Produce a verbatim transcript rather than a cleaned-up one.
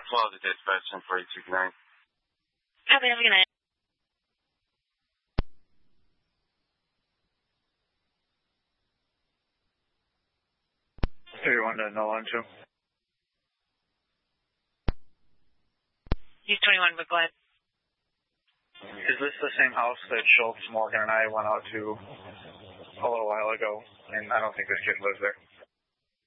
twelve to dispatch in four eight two nine. Copy, have a good night. thirty-one to no one two. He's twenty-one, but go ahead. Is this the same house that Schultz, Morgan, and I went out to a little while ago? And I don't think this kid lives there.